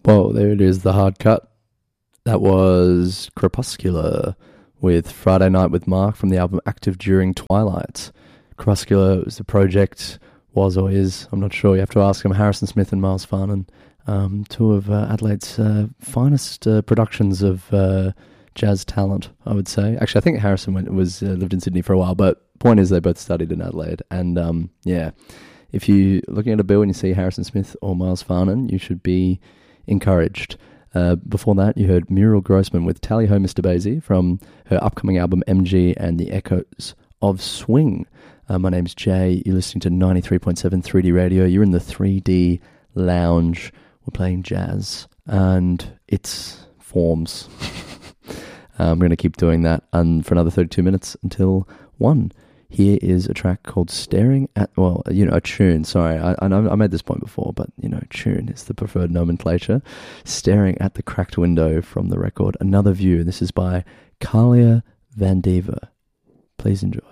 Well, there it is, the hard cut. That was Crepuscular with Friday Night with Mark from the album Active During Twilight. Crepuscular was the project, was or is, I'm not sure, you have to ask him, Harrison Smith and Miles Farnan. Two of Adelaide's finest productions of jazz talent, I would say. Actually, I think Harrison lived in Sydney for a while, but point is they both studied in Adelaide. And yeah, if you're looking at a bill and you see Harrison Smith or Miles Farnan, you should be encouraged. Before that, you heard Muriel Grossman with Tally Ho, Mr. Basie from her upcoming album MG and the Echoes of Swing. My name's Jay. You're listening to 93.7 3D Radio. You're in the 3D lounge. We're playing jazz and its forms. I'm going to keep doing that for another 32 minutes until 1. Here is a track called Staring at, a tune. Sorry, I know I made this point before, but, tune is the preferred nomenclature. Staring at the Cracked Window from the record Another View. This is by Kalia Van Diva. Please enjoy.